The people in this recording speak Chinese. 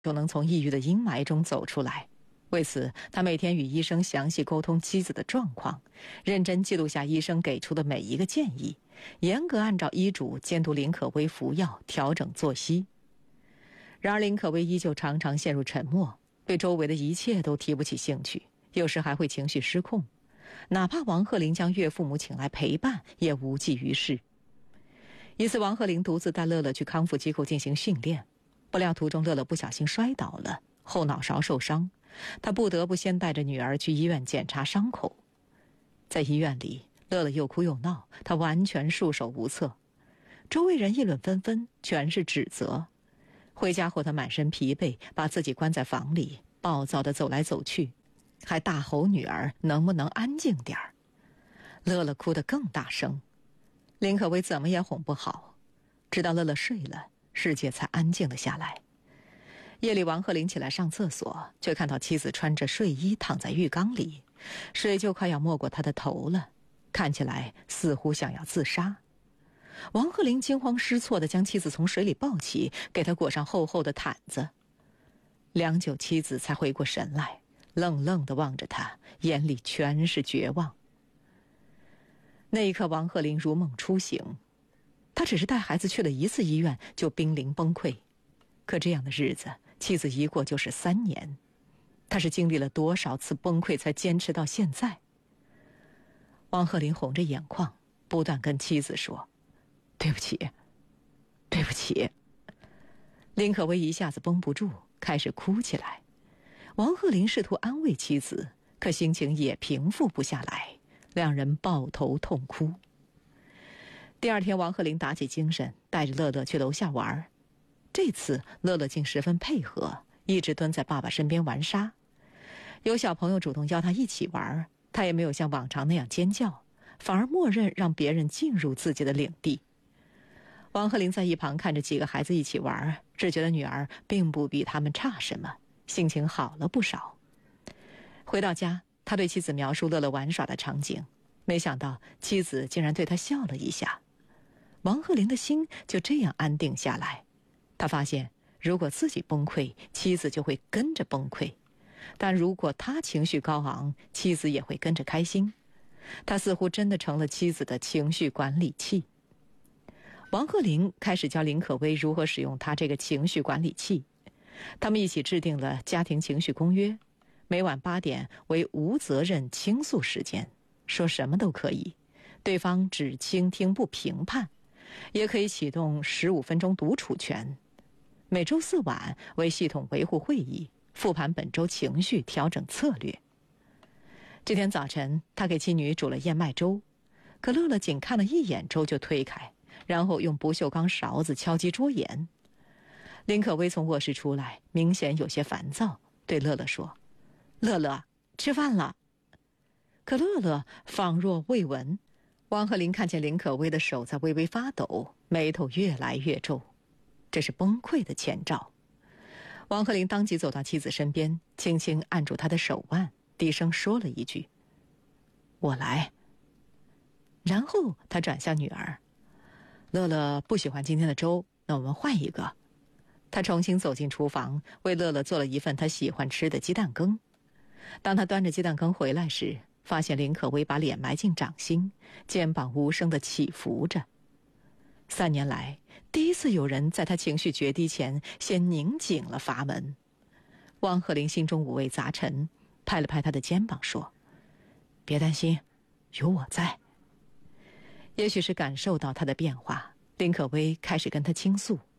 就能从抑郁的阴霾中走出来。为此，他每天与医生详细沟通妻子的状况，认真记录下医生给出的每一个建议，严格按照医嘱监督林可薇服药、调整作息。然而林可薇依旧常常陷入沉默，对周围的一切都提不起兴趣，有时还会情绪失控，哪怕王鹤龄将岳父母请来陪伴，也无济于事。一次，王鹤龄独自带乐乐去康复机构进行训练，不料途中乐乐不小心摔倒了，后脑勺受伤，他不得不先带着女儿去医院检查伤口。在医院里，乐乐又哭又闹，他完全束手无策，周围人议论纷纷，全是指责。回家后，他满身疲惫，把自己关在房里，暴躁地走来走去，还大吼女儿能不能安静点儿。乐乐哭得更大声，林可薇怎么也哄不好，直到乐乐睡了，世界才安静了下来。夜里，王鹤龄起来上厕所，却看到妻子穿着睡衣躺在浴缸里，水就快要没过她的头了，看起来似乎想要自杀。王鹤龄惊慌失措地将妻子从水里抱起，给她裹上厚厚的毯子。良久，妻子才回过神来，愣愣地望着他，眼里全是绝望。那一刻，王鹤龄如梦初醒，他只是带孩子去了一次医院，就濒临崩溃。可这样的日子，妻子一过就是3年，他是经历了多少次崩溃才坚持到现在？王鹤龄红着眼眶，不断跟妻子说：“对不起，对不起。”林可薇一下子绷不住，开始哭起来。王鹤龄试图安慰妻子，可心情也平复不下来，两人抱头痛哭。第二天，王鹤龄打起精神，带着乐乐去楼下玩。这次乐乐竟十分配合，一直蹲在爸爸身边玩沙。有小朋友主动邀他一起玩，他也没有像往常那样尖叫，反而默认让别人进入自己的领地。王鹤龄在一旁看着几个孩子一起玩，只觉得女儿并不比他们差什么，心情好了不少。回到家，他对妻子描述乐乐玩耍的场景，没想到妻子竟然对他笑了一下。王鹤龄的心就这样安定下来。他发现，如果自己崩溃，妻子就会跟着崩溃；但如果他情绪高昂，妻子也会跟着开心。他似乎真的成了妻子的情绪管理器。王鹤龄开始教林可薇如何使用他这个情绪管理器。他们一起制定了家庭情绪公约，每晚8点为无责任倾诉时间，说什么都可以，对方只倾听不评判，也可以启动15分钟独处权。每周4晚为系统维护会议，复盘本周情绪调整策略。这天早晨，他给妻女煮了燕麦粥，可乐乐仅看了一眼粥就推开，然后用不锈钢勺子敲击桌沿。林可薇从卧室出来，明显有些烦躁，对乐乐说：“乐乐，吃饭了。”可乐乐仿若未闻。王鹤龄看见林可薇的手在微微发抖，眉头越来越皱，这是崩溃的前兆。王鹤龄当即走到妻子身边，轻轻按住她的手腕，低声说了一句：“我来。”然后他转向女儿：“乐乐不喜欢今天的粥，那我们换一个。”他重新走进厨房，为乐乐做了一份他喜欢吃的鸡蛋羹。当他端着鸡蛋羹回来时，发现林可薇把脸埋进掌心，肩膀无声地起伏着。3年来，第一次有人在他情绪决堤前先拧紧了阀门。王鹤龄心中五味杂陈，拍了拍他的肩膀说：“别担心，有我在。”也许是感受到他的变化，林可薇开始跟他倾诉。